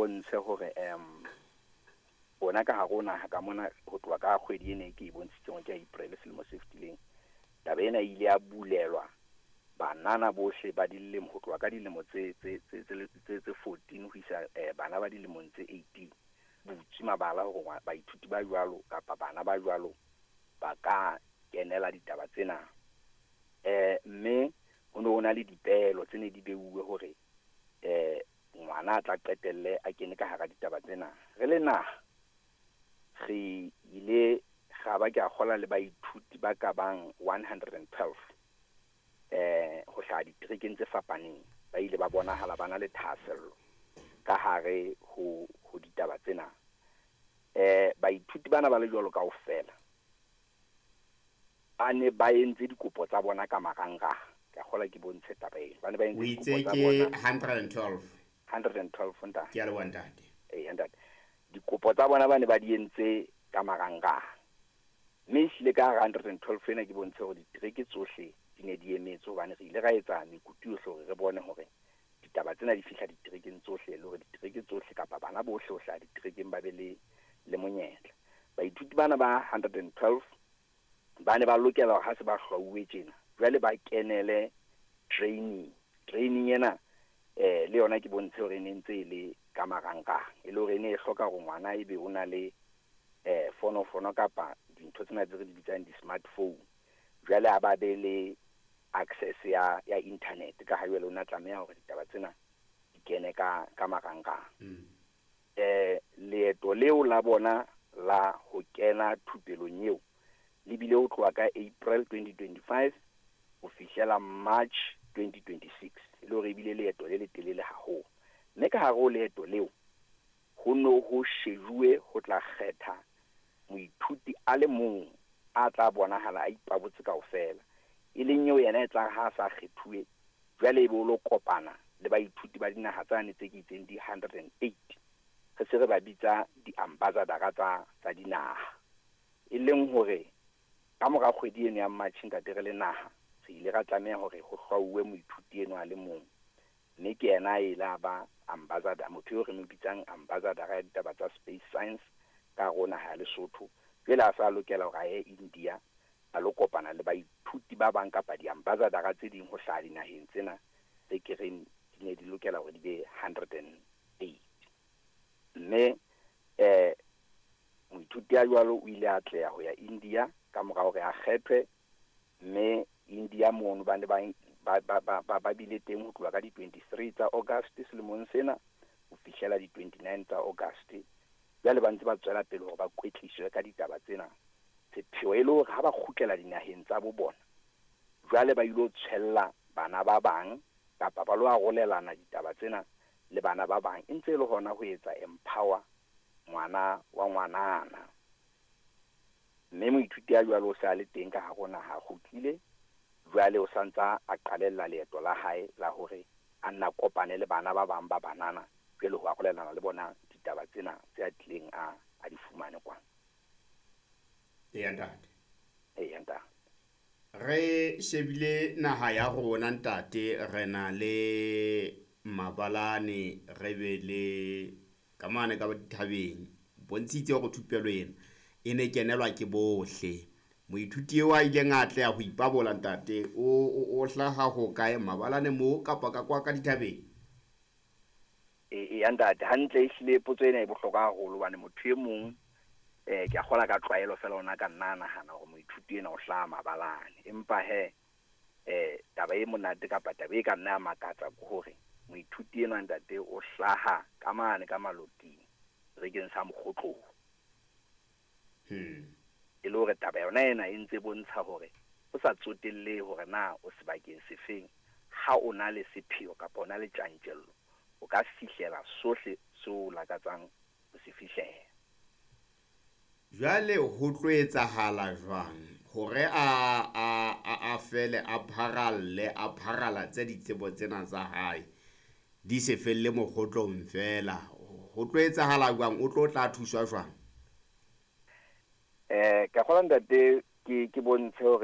bontshe hore bona ka ha rona ha ka mona ho tloha ka kgwedi ene ke bontshitseng ke April selemo se fetileng taba ena ile ya bulelwa banana bohle ba dilemo ho tloha ka dilemo tse 14 ho isa bana ba dilemo tse 18 butsi mabala hore baithuti ba jwalo kapa bana ba jwalo ba ka kenela ditaba tsena mme ho no hona le dipelo tsene di beuwe hore ngwana a tla qetelle a kene ka hara ditaba tsena re le naha re ile ga ba ke a kgola le baithuti ba ka bang 112 ho hlaha diterekeng tse fapaneng ba ile ba bonahala bana le thahasello ka hare ho ditaba tsena baithuti bana ba le jwalo kaofela ba ne ba entse dikopo tsa bona ka marangrang ka kgola ke bontshe taba ena ba ne ba entse dikopo tsa bona 112 nta ke a le wantate ntate dikopo tsa bona ba ne ba di entse ka marangrang mme ile ka 112 ena ke bontshe hore ditereke tsohle di ne di emetse hobane re ile ra etsa mekutu yohle hore re bone hore ditaba tsena di fihla diterekeng tsohle le hore ditereke tsohle kapa bana bohle ho hlaha diterekeng ba be le monyetla baithuti bana ba 112 ba ne ba lokela hore ha se ba hlwauwe tjena jwale ba kenele training ena le yona ke bontshe hore ne ntse le ka marangrang e le hore ne e hloka hore ngwana e be o na le fono kapa dintho tsena tse re di bitsang di-smartphone jwale a ba be le access ya internet ka ha jwale o na tlameha hore ditaba tsena di kene ka marangrang leeto leo la bona la ho kena thupelong eo le bile ho tloha ka April 2025 ho fihlela March 2026 le hore bile leeto le telele haholo mme ka hare ho leeto leo ho no ho shejuwe ho tla kgetha moithuti a le mong a tla bonahala a ipabotse kaofela e leng eo yena e tla ha sa kgethuwe jwale e be o lo kopana le baithuti ba dinaha tsane tse ke itseng di 108 re se re ba bitsa di-ambassador tsa dinaha e leng hore ka mora kgwedi eno ya March nka dire le naha re ile ra tlameha hore ho hlwauwe moithuti eno a le mong mme ke yena e la ba ambassador motho yo re mo bitsang ambassador ya ditaba tsa space science ka rona ha Lesotho jwale a sa lokela hore a ye India a lo kopana le baithuti ba bang kapa di-ambassador tse ding ho hlaha dinaheng tsena tse ke reng di ne di lokela hore di be 108 mme moithuti ya jwalo o ile a tleya ho ya India ka mora hore a kgethwe mme India mono ba ne ba bile teng ho tloha ka di-23 tsa August selemong sena ho fihlela di-29 tsa August jwale ba ntse ba tswela pele hore ba kwetliswe ka ditaba tsena sepheo e le hore ha ba kgutlela dinaheng tsa bo bona jwale ba ilo tshella bana ba bang kapa ba lo arolelana ditaba tsena le bana ba bang ntse le hona ho etsa empower ngwana wa ngwanana mme moithuti ya jwalo o sa le teng ka ha rona ha kgutlile jwale o santsa a qalella leeto la hae la hore a nna kopane le bana ba bang ba banana jwale ho arolelana le bona ditaba tsena tse a tlileng a di fumane kwa ntate re shebile naha ya rona ntate re na le mabalane re be le kamane ka dithabeng bontshitse go thupelo ena e ne kenelwa ke bohle moithuti wa ile ngatle ya ho ipabola ntate o hlaha ho kae mabalane mo kapa ka kwa ka dithabeng ya ntate hantle ehlile potso ena e bohlokwa haholo bane motho e mong ke a kgola ka tlwaelo fela ona ka nna nahana hore moithuti ena o hlaha mabalane empa taba e monate kapa taba e ka nna ya makatsa ke hore moithuti ena ntate o hlaha ka mane ka Maloting rekeng sa Mokgotlo e le hore taba yona ena e ntse bontsha hore o sa tsotelle hore na o sebakeng sefeng ha o na le sepheo kapa o na le tjantjello o ka fihlela sohle seo lakatsang ho se fihlela jwale ho tlo etsahala jwang hore a fele a pharalle a pharala tse ditsebo tsena tsa hae di se felle Mokgotlong fela ho tlo etsahala jwang o tlo tla thuswa jwang ka kgola ntate ke bontshe hore